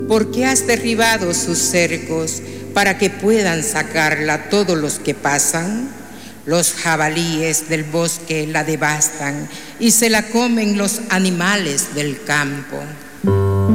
¿Por qué has derribado sus cercos para que puedan sacarla todos los que pasan? Los jabalíes del bosque la devastan y se la comen los animales del campo.